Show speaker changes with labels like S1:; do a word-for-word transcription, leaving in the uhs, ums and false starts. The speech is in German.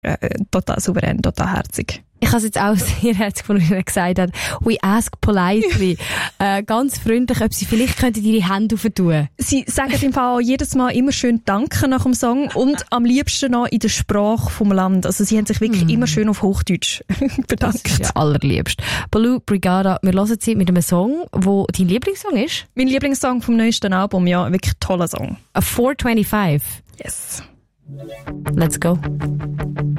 S1: äh, total souverän, total herzig.
S2: Ich habe es jetzt auch sehr herzig von ihnen gesagt hat. We ask politely. äh, ganz freundlich, ob sie vielleicht könnten ihre Hände aufentun.
S1: Sie sagen im Fall auch jedes Mal immer schön Danke nach dem Song und am liebsten noch in der Sprache vom Land. Also sie haben sich wirklich mm. immer schön auf Hochdeutsch bedankt. Das ist
S2: ja allerliebst. Baloo Brigada, wir hören sie mit einem Song, wo dein Lieblingssong ist?
S1: Mein Lieblingssong vom neuesten Album, ja, wirklich toller Song.
S2: A four twenty-five.
S1: Yes.
S2: Let's go.